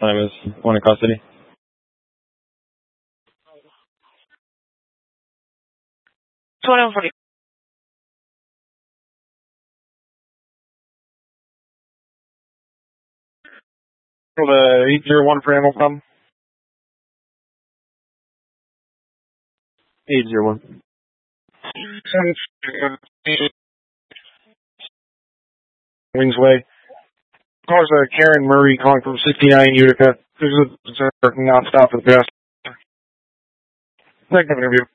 Time is one in custody. $21.40. For the 801 for Hamilton. 801. Wingsway. Cars Karen Murray calling from 69 Utica. There's a not stop for the past. Second interview.